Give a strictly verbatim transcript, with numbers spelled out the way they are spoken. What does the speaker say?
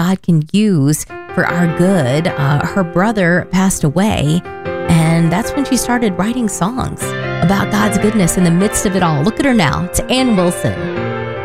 God can use for our good. Uh, her brother passed away, and that's when she started writing songs about God's goodness in the midst of it all. Look at her now. It's Ann Wilson.